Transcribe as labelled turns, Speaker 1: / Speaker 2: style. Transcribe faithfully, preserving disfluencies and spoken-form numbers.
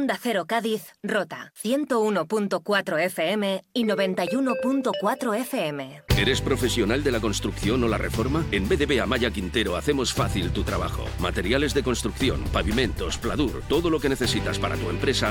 Speaker 1: Onda Cero Cádiz, Rota, ciento uno punto cuatro F M y noventa y uno punto cuatro F M.
Speaker 2: ¿Eres profesional de la construcción o la reforma? En B D B Amaya Quintero hacemos fácil tu trabajo. Materiales de construcción, pavimentos, pladur, todo lo que necesitas para tu empresa